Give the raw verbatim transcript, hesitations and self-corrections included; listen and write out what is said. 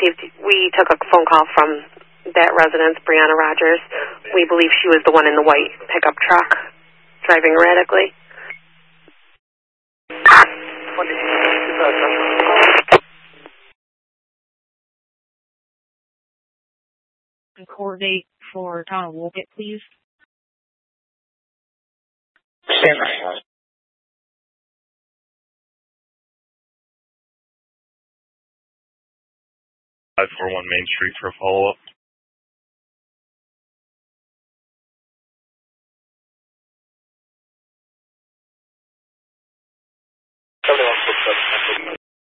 received, we took a phone call from that residence, Brianna Rogers. We believe she was the one in the white pickup truck driving erratically. Coordinate for Town of Woolgate, please. Stand by. five four one Main Street for a follow-up.